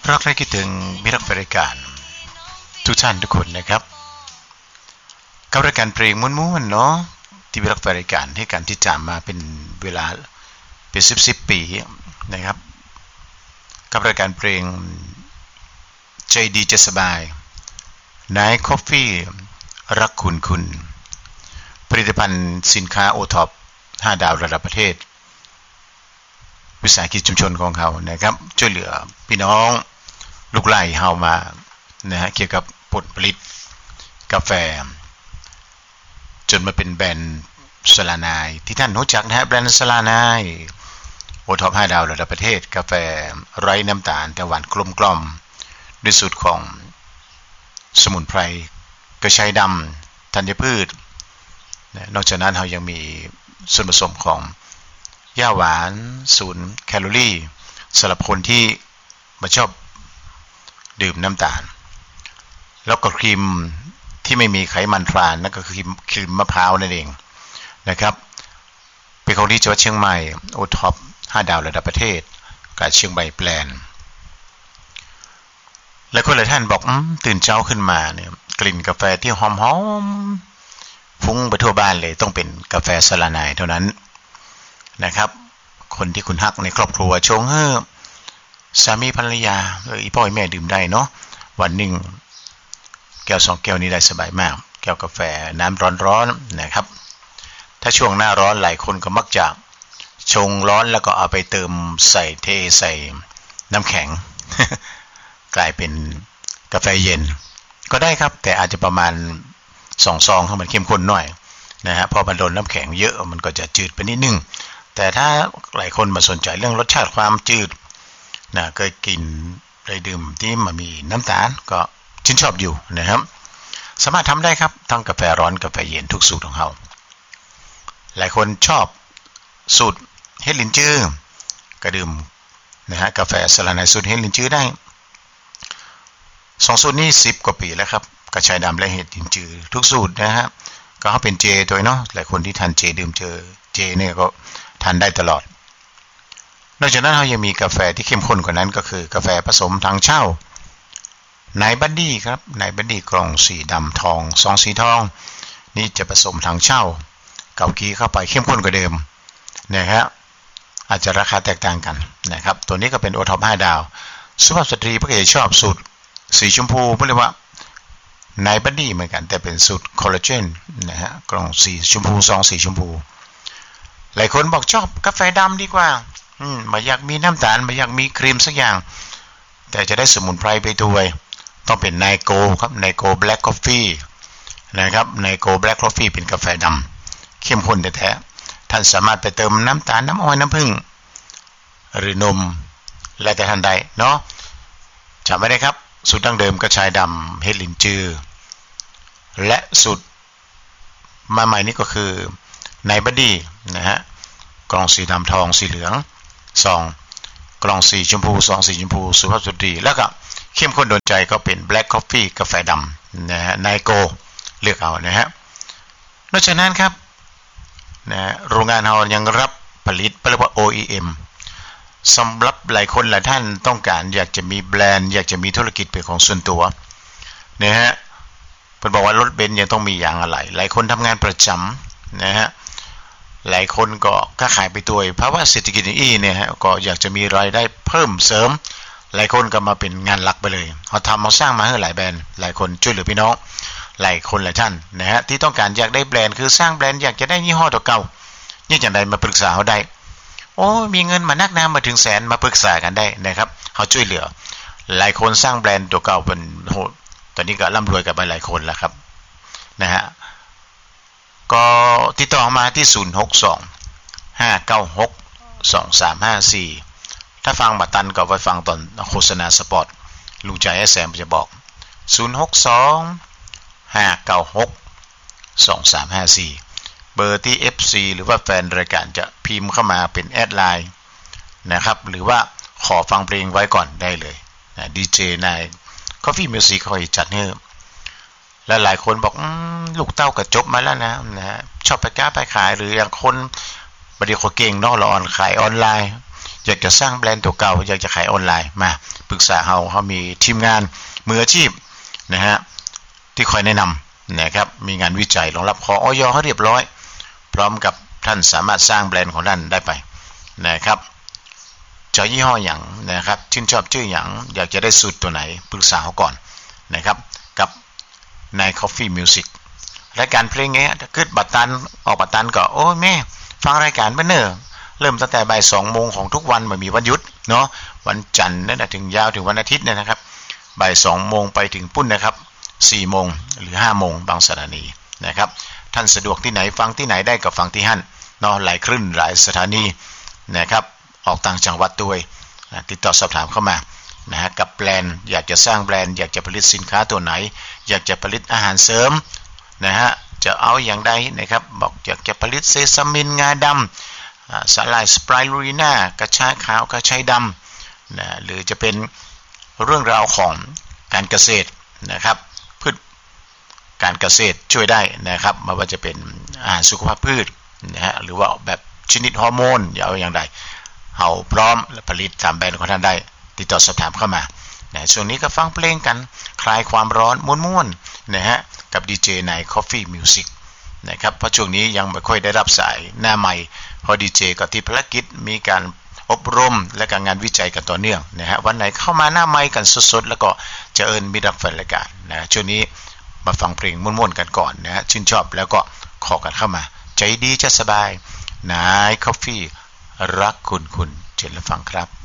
รักและคิดถึงมิตรรายการทุกท่านทุกคนนะครับกับรายการเพลงม้วนๆเนาะที่มิตรรายการให้การติดตามมาเป็นเวลาเป็น10ปีนะครับกับรายการเพลงใจดีจะสบายนายคอฟฟี่รักคุณผลิตภัณฑ์สินค้าโอท็อป5ดาวระดับประเทศวิสาหกิจชุมชนของเขานะครับช่วยเหลือพี่น้องลูกหลานเฮามานะฮะเกี่ยวกับผลผลิตกาแฟจนมาเป็นแบรนด์สลานายที่ท่านรู้จักนะฮะแบรนด์สลานายโอท็อป5ดาวระดับประเทศกาแฟไร้น้ำตาลแต่หวานกลมกล่อมด้วยสูตรของสมุนไพรกระชายดำธัญพืชนอกจากนั้นเรายังมีส่วนผสมของย่าหวาน0 แคลอรี่สำหรับคนที่ไม่ชอบดื่มน้ำตาลแล้วก็ครีมที่ไม่มีไขมันทรานนั่นก็คือครีมมะพร้าวนั่นเองนะครับเป็นของที่จังหวัดเชียงใหม่โอท็อป5ดาวระดับประเทศกับเชียงใหม่แบรนด์และคนหลายท่านบอกตื่นเช้าขึ้นมาเนี่ยกลิ่นกาแฟที่หอมๆฟุ้งไปทั่วบ้านเลยต้องเป็นกาแฟสลานายเท่านั้นนะครับคนที่คุณฮักในครอบครัวชงให้สามีภรรยาอีพ่อแม่ดื่มได้เนาะวันหนึ่งแก้ว2แก้วนี้ได้สบายมากแก้วกาแฟน้ำร้อนๆนะครับถ้าช่วงหน้าร้อนหลายคนก็มักจะชงร้อนแล้วก็เอาไปเติมใส่น้ำแข็ง กลายเป็นกาแฟเย็นก็ได้ครับแต่อาจจะประมาณ2 ซองให้มันเข้มข้นหน่อยนะฮะพอมันโดนน้ำแข็งเยอะมันก็จะจืดไปนิดนึงแต่ถ้าหลายคนมาสนใจเรื่องรสชาติความจืดนะเคยกินได้ดื่มที่มันมีน้ำตาลก็ชื่นชอบอยู่นะครับสามารถทำได้ครับทั้งกาแฟร้อนกาแฟเย็นทุกสูตรของเขาหลายคนชอบสูตรเฮดลินจื้อก็ดื่มนะฮะกาแฟสลานายสูตรเฮดลินจื้อได้2สูตรนี้10 กว่าปีแล้วครับกระชายดำและเฮดลินจื้อทุกสูตรนะฮะก็เขาเป็นเจตัวเนาะหลายคนที่ทานเจดื่มเจเนี่ยก็ทานได้ตลอดนอกจากนั้นเรายังมีกาแฟที่เข้มข้นกว่านั้นก็คือกาแฟผสมถังเช่านายบัดดี้ครับนายบัดดี้กล่องสีดำทอง2สีทองนี่จะผสมถังเช่าเกากีเข้าไปเข้มข้นกว่าเดิมนะครับอาจจะราคาแตกต่างกันนะครับตัวนี้ก็เป็นโอท็อป5ดาวสุภาพสตรีพวกเขาชอบสูตรสีชมพูเรียกว่านายบัดดี้เหมือนกันแต่เป็นสูตรคอลลาเจนนะฮะกล่องสีชมพู2สีชมพูหลายคนบอกชอบกาแฟดำดีกว่าไม่อยากมีน้ำตาลไม่อยากมีครีมสักอย่างแต่จะได้สมุนไพรไปด้วยต้องเป็นไนโกครับไนโกแบล็กคอฟฟี่นะครับไนโกแบล็กคอฟฟี่เป็นกาแฟดำเข้มข้นแท้ๆท่านสามารถไปเติมน้ำตาลน้ำอ้อยน้ำผึ้งหรือนมและแต่ท่านใดเนาะจำไว้ได้ครับสูตรดั้งเดิมกระชายดำเฮดลินจือและสูตรมาใหม่นี้ก็คือไนบัดดี้นะฮะกล่องสีดำทองสีเหลือง2กล่องสีชมพู2สีชมพูสุภาพสตรีแล้วก็เข้มข้นโดนใจก็เป็น Black Coffee กาแฟดำนะฮะไนโกเลือกเอานะฮะนอกจากนั้นครับนะโรงงานเรายังรับผลิตเรียกว่า OEM สำหรับหลายคนหลายท่านต้องการอยากจะมีแบรนด์อยากจะมีธุรกิจเป็นของส่วนตัวนะฮะเพิ่นบอกว่ารถเบนซ์ยังต้องมีอย่างอะไรหลายคนทำงานประจำนะฮะหลายคนก็ค้าขายไปตัวเพราะว่าเศรษฐกิจเนี่ยฮะก็อยากจะมีรายได้เพิ่มเสริมหลายคนก็มาเป็นงานหลักไปเลยเขาสร้างมาให้หลายแบรนด์หลายคนช่วยเหลือพี่น้องหลายคนหลายท่านนะฮะที่ต้องการอยากได้แบรนด์คือสร้างแบรนด์อยากจะได้ยี่ห้อตัวเก่านี่จังใดมาปรึกษาเขาได้โอ้มีเงินมานักน้ำมาถึงแสนมาปรึกษากันได้นะครับเขาช่วยเหลือหลายคนสร้างแบรนด์ตัวเก่าเป็นโหตอนนี้ก็ร่ำรวยกันไปหลายคนแล้วครับนะฮะก็ติดต่อมาที่062-596-2354ถ้าฟังบัตรตันก็ไปฟังตอนโฆษณาสปอตลุงใจแซมจะบอก062-596-2354เบอร์ที่ FC หรือว่าแฟนรายการจะพิมพ์เข้ามาเป็นแอดไลน์นะครับหรือว่าขอฟังเพลงไว้ก่อนได้เลยนะดีเจนาย Coffee Music คอยจัดให้และหลายคนบอกลูกเต้าก็จบมาแล้วนะชอบไปค้าไปขายหรืออย่างคนบริโภคเก่งเนาะเราขายออนไลน์อยากจะสร้างแบรนด์ตัวเก่าอยากจะขายออนไลน์มาปรึกษาเขามีทีมงานมืออาชีพนะฮะที่คอยแนะนำนะครับมีงานวิจัยรองรับขออย.เขาเรียบร้อยพร้อมกับท่านสามารถสร้างแบรนด์ของท่านได้ไปนะครับจะยี่ห้ออย่างนะครับชื่นชอบชื่ออย่างอยากจะได้สูตรตัวไหนปรึกษาเขาก่อนนะครับกับนาย Coffee Music รายการเพลงเงี้ยถ้าเกิดบัตรตันออกบัตรตันก็โอ้แม่ฟังรายการเนอเริ่มตั้งแต่บ่าย 2:00 ของทุกวันไม่มีวันหยุดเนาะวันจันทร์นั่นถึงยาวถึงวันอาทิตย์เนี่ยนะครับบ่าย 2:00ไปถึงปุ้นนะครับ4:00หรือ 5:00บางสถานีนะครับท่านสะดวกที่ไหนฟังที่ไหนได้ก็ฟังที่หั่นเนาะหลายคลื่นหลายสถานีนะครับออกต่างจังหวัดด้วยติดต่อสอบถามเข้ามานะฮะกับแบรนด์อยากจะสร้างแบรนด์อยากจะผลิตสินค้าตัวไหนอยากจะผลิตอาหารเสริมนะฮะจะเอาอย่างใดนะครับบอกอยากจะผลิตเซซามินงาดำสาหร่ายสไปรูลิน่ากระชายขาวกระชายดำนะหรือจะเป็นเรื่องราวของการเกษตรนะครับพืชการเกษตรช่วยได้นะครับไม่ว่าจะเป็นอาหารสุขภาพพืชนะฮะหรือว่าแบบชนิดฮอร์โมนอย่าเอาอย่างใดเฮาพร้อมและผลิตตามแบรนด์ของท่านได้ติดต่อสอบถามเข้ามานะช่วงนี้ก็ฟังเพลงกันคลายความร้อนม่วนๆนะฮะกับดีเจใน Coffee Music นะครับเพราะช่วงนี้ยังไม่ค่อยได้รับสายหน้าใหม่พอดีเจก็ที่ภารกิจมีการอบรมและการงานวิจัยกันต่อเนื่องนะฮะวันไหนเข้ามาหน้าใหม่กันสดๆแล้วก็จะเอิญมิตรรับฟังรายการนะช่วงนี้มาฟังเพลงม่วนๆกันก่อนนะฮะชื่นชอบแล้วก็ขอกันเข้ามาใจดีจะสบายนาย Coffee รักคุณเชิญรับฟังครับ